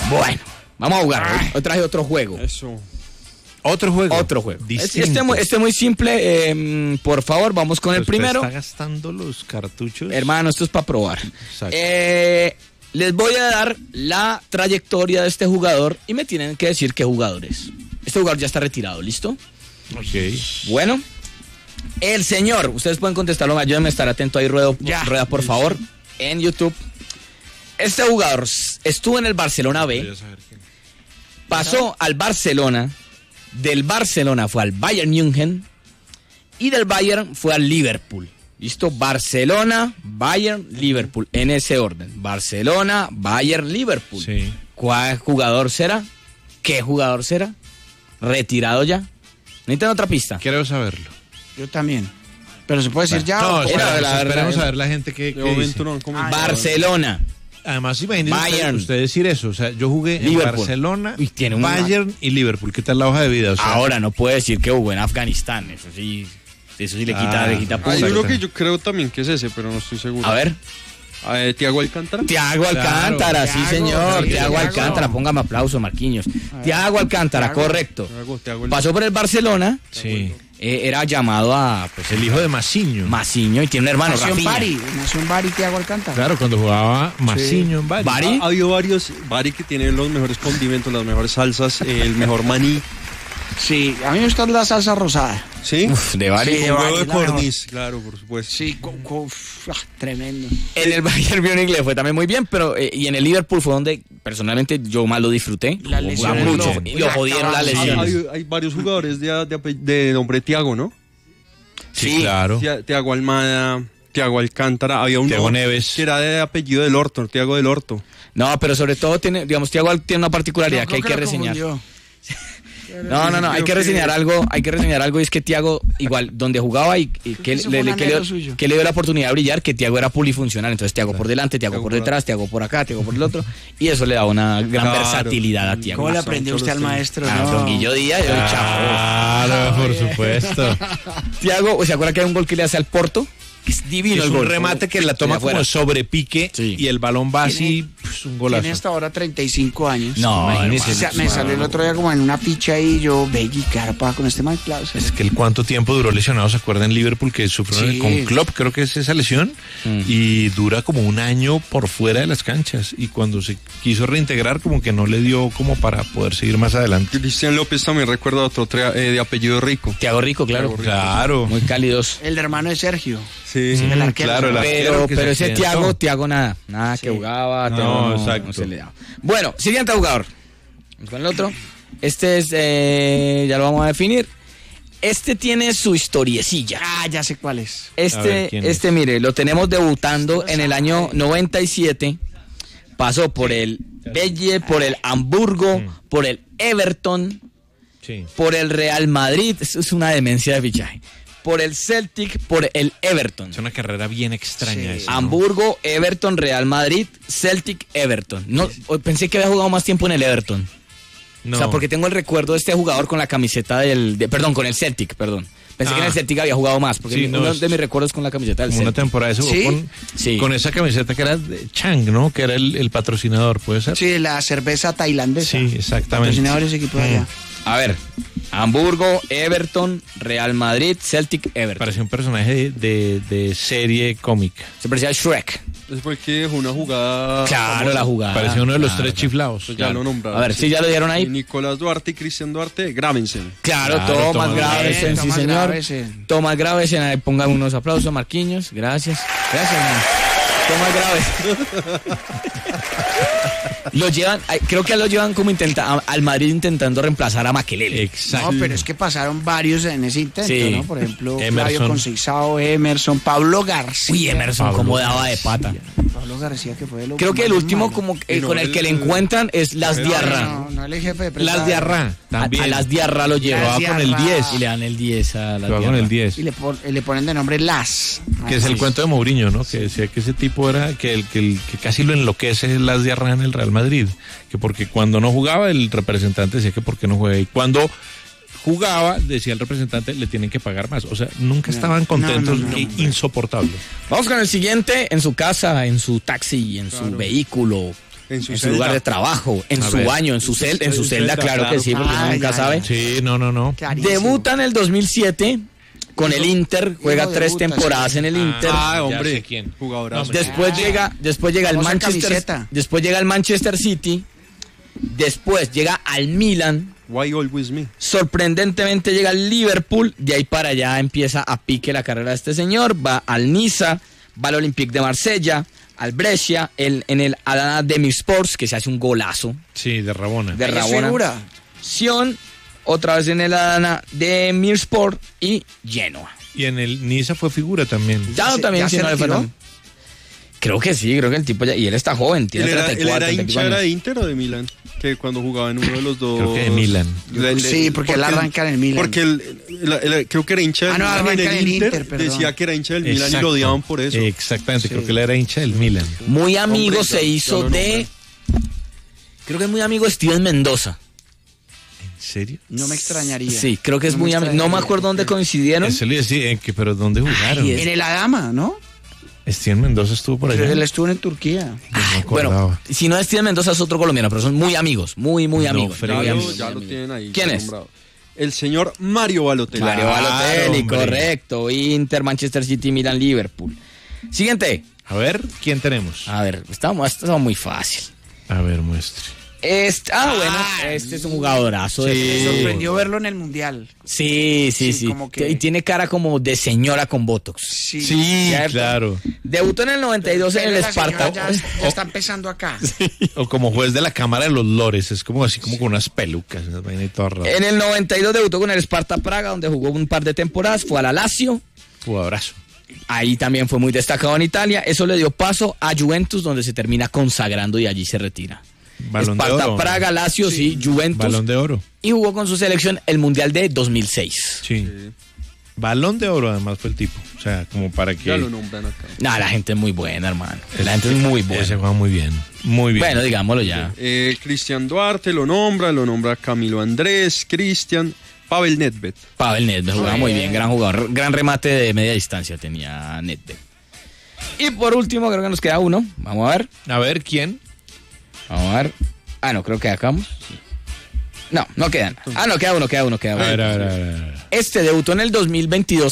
Bueno, vamos a jugar. Hoy traje otro juego. Eso. Otro juego. Este muy simple. Por favor, vamos con el primero. ¿Está gastando los cartuchos? Hermano, esto es para probar. Les voy a dar la trayectoria de este jugador y me tienen que decir qué jugador es. Este jugador ya está retirado, ¿listo? Ok. Bueno, el señor, ustedes pueden contestarlo, ayúdenme a estar atento ahí, Rueda, por favor, en YouTube. Este jugador estuvo en el Barcelona B, pasó al Barcelona, del Barcelona fue al Bayern München y del Bayern fue al Liverpool. ¿Listo? Barcelona, Bayern, Liverpool, en ese orden. Barcelona, Bayern, Liverpool. Sí. ¿Cuál jugador será? ¿Qué jugador será? ¿Retirado ya? ¿Necesitan otra pista? Quiero saberlo. Yo también. Pero se puede decir ya. No, la esperemos a ver la gente que dice. Barcelona. Además, imagínense Bayern. usted decir eso. O sea, yo jugué Liverpool. en Barcelona, Tiene Bayern y Liverpool. ¿Qué tal la hoja de vida? O sea, Ahora no puede decir que jugó en Afganistán. Eso sí le quita puntos. Hay uno que yo creo también que es ese, pero no estoy seguro. A ver. Thiago Alcántara. Thiago Alcántara, sí señor. Thiago Alcántara, póngame aplauso, Marquinhos. Thiago Alcántara, correcto. Thiago. Pasó por el Barcelona. sí. Era llamado a El hijo de Massiño. Massiño y tiene un hermano, Nació en Rafinha. Bari, Thiago Alcántara. Claro, cuando jugaba Massiño en Bari. Bari. Ha habido varios. Bari que tiene los mejores condimentos, las mejores salsas, el mejor maní. Sí, a mí me gusta la salsa rosada. ¿Sí? Uf, de Bari. Sí, Con Bari, huevo de la mejor. codorniz, claro, por supuesto. Sí, tremendo. En el Bayern Múnich le fue también muy bien, pero y en el Liverpool fue donde personalmente yo más lo disfruté. La Jugaba lesión mucho lo- y lo jodieron las lesiones. Hay varios jugadores de nombre Thiago, ¿no? Sí, claro. Thiago Almada, Thiago Alcántara. Había uno Thiago Neves. que era de apellido del Orto, Thiago del Orto. No, pero sobre todo tiene, digamos, Thiago tiene una particularidad que hay que reseñar. No, hay que reseñar algo y es que Thiago, igual, donde jugaba y que Eso fue un anhelo suyo. le dio la oportunidad de brillar, que Thiago era polifuncional, entonces Thiago por delante, Thiago por detrás, Thiago por acá, Thiago por el otro, y eso le da una gran Claro. versatilidad a Thiago. ¿Cómo le aprendió usted al maestro? A Don Guillo Díaz, yo Claro, por supuesto. Thiago, ¿se acuerda que hay un gol que le hace al Porto? Es divino Es el un gol. remate que la toma Sí, afuera. como sobre pique y el balón va así, pues, un golazo. Tiene hasta ahora 35 años. No, Imagínese. O sea, me salió el otro día como en una ficha y yo, Beggy, carpa con este mal claro. Es que el cuánto tiempo duró lesionado, ¿se acuerdan? Liverpool que sufrió Sí. con Klopp, creo que es esa lesión, y dura como un año por fuera de las canchas, y cuando se quiso reintegrar como que no le dio como para poder seguir más adelante. Cristian López también recuerda otro de apellido Rico. Thiago Rico, claro. Claro. Muy cálidos. El hermano de Sergio. Sí, el arquero. claro, el arquero. Pero ese accidentó. Thiago nada que jugaba, No, Thiago exacto. no se le daba. Bueno, siguiente jugador. Vamos con el otro. Este es, ya lo vamos a definir. Este tiene su historiecilla. Ah, ya sé cuál es. A ver, ¿quién es? Mire, lo tenemos debutando en el año 97. Pasó por el Belle, por el Hamburgo, por el Everton, Sí. por el Real Madrid. Eso es una demencia de fichaje. Por el Celtic, por el Everton. Es una carrera bien extraña esa, ¿no? Hamburgo, Everton, Real Madrid, Celtic, Everton. No, pensé que había jugado más tiempo en el Everton. No. O sea, porque tengo el recuerdo de este jugador con la camiseta con el Celtic, perdón. Pensé que en el Celtic había jugado más, porque Sí, no, uno es- de mis recuerdos con la camiseta del Como una Celtic. temporada se jugó ¿Sí? Sí. con esa camiseta que era de Chang, ¿no? Que era el patrocinador, ¿puede ser? Sí, la cerveza tailandesa. Sí, exactamente. Patrocinadores equipo de allá. A ver, Hamburgo, Everton, Real Madrid, Celtic, Everton. Parecía un personaje de serie cómica. Se parecía a Shrek. Es porque dejó una jugada. Claro, famosa. la jugada. Parecía uno de los Claro, tres chiflados. Pues ya lo nombraron. A ver, sí, ya lo dieron Y ahí. Nicolás Duarte y Cristian Duarte, grábense. Claro, Claro, Tomás Tomás Gravesen, sí Tomás señor. Gravesen. Tomás Gravesen, ahí pongan unos aplausos, Marquinhos. Gracias. Gracias, man. Tomás Gravesen. Lo llevan, creo que lo llevan como al Madrid intentando reemplazar a Makelele. Exacto. No, pero es que pasaron varios en ese intento, Sí. ¿no? Por ejemplo, Emerson. Flavio Conceizao, Emerson, Pablo García. Uy, Emerson, Pablo cómo daba de pata. Pablo García, que fue de lo Creo que el más último malo. como Y no con el que le encuentran es Las Diarra. No, el jefe de prensa. Las de Arra, también. A Las Diarra lo lleva Las va con el Diarra. 10. y le dan el 10 a Las Lo va con Diarra. el 10. Y le ponen de nombre Las. Que es el Así. cuento de Mourinho, ¿no? Que decía que ese tipo era que casi lo enloquece Las de Arra en el Real Madrid. Que porque cuando no jugaba, el representante decía que por qué no juega. Y cuando jugaba, decía el representante, le tienen que pagar más. O sea, nunca estaban contentos, no, insoportable. Vamos con el siguiente, en su casa, en su taxi, en su vehículo, En su en su celda. lugar de trabajo, en A su ver. baño, en su celda, claro que sí, porque uno nunca sabe. Sí, no. Clarísimo. Debuta en el 2007 con el Inter, juega Hijo 3 debuta, temporadas en el Inter. Ah, Ya hombre. sé quién. Jugadorazo. Después llega el Famosa Manchester, camiseta. después llega el Manchester City, después llega al Milan, Why always me? sorprendentemente llega al Liverpool, de ahí para allá empieza a pique la carrera de este señor, va al Niza, va al Olympique de Marsella, al Brescia, en el Adana Demirspor, que se hace un golazo Sí, de Rabona. de Ahí es Rabona, figura. Sion, otra vez en el Adana Demirspor y Genoa. Y en el Niza fue figura también. Ya ¿Se- también ya sí, se no le fue retiró? tan- Creo que sí, creo que el tipo ya, y él está joven, tiene ¿Él era 34, hincha 35 era de años. Inter o de Milan? Que cuando jugaba en uno de los dos... Creo que de Milan. Sí, porque él arranca en el Milan. Porque él creo que era hincha del Ah, no, Milan, arranca en el Inter, perdón. decía que era hincha del Milan y Exacto. lo odiaban por eso. Exactamente, creo que él era hincha del Milan. Muy amigo Hombre, se ya hizo lo de... Creo que es muy amigo de Steven Mendoza. ¿En serio? No me extrañaría. Sí, creo que es No me muy amigo. No me extrañaría. acuerdo dónde coincidieron. Eso le decía, pero ¿dónde jugaron? Ay, En el Adama, ¿no? Steven Mendoza estuvo por allá. Él estuvo en Turquía. No Bueno, acordaba. si no es Steven Mendoza es otro colombiano, pero son muy amigos, muy No, amigos. frega. muy Ya, amigos, ya muy lo amigos. tienen ahí. ¿Quién es? nombrado. El señor Mario Balotelli. Mario Claro, Balotelli, hombre. correcto. Inter, Manchester City, Milan, Liverpool. Siguiente. A ver, ¿quién tenemos? A ver, está muy fácil. A ver, muestre. Este es un jugadorazo. Me sorprendió verlo en el Mundial. Sí. como que- Y tiene cara como de señora con botox. Sí. Sí, ¿cierto? claro. Debutó en el 92 en Pero el la señora Sparta. ya está empezando acá. O como juez de la Cámara de los Lores, es como así como con unas pelucas, unas vainas y todo raro. En el 92 debutó con el Sparta Praga, donde jugó un par de temporadas. Fue a la Lazio. Jugadorazo. Ahí también fue muy destacado en Italia. Eso le dio paso a Juventus, donde se termina consagrando y allí se retira. Balón de Sparta oro. Praga, Lazio, sí, Juventus. Balón de oro. Y jugó con su selección el Mundial de 2006. Sí. Balón de oro además fue el tipo. O sea, como para que... Ya lo nombran acá. Nah, la gente es muy buena, hermano. La gente es muy Ese buena. juega muy bien. Muy bien. Bueno, digámoslo ya. Cristian Duarte lo nombra Camilo Andrés, Cristian, Pavel Nedved. Pavel Nedved jugaba muy bien, gran jugador. Gran remate de media distancia tenía Nedved. Y por último, creo que nos queda uno. Vamos a ver. A ver, ¿quién? Vamos a ver. Ah, no, creo que acabamos. No, no quedan. Ah, no, queda uno. A ver. Este debutó en el 2022